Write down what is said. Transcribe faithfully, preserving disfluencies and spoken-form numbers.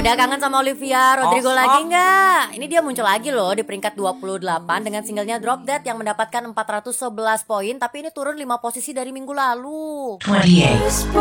Udah kangen sama Olivia Rodrigo lagi nggak? Ini dia muncul lagi loh di peringkat dua puluh delapan dengan singlenya Drop Dead yang mendapatkan empat ratus sebelas poin, tapi ini turun lima posisi dari minggu lalu. twenty-eight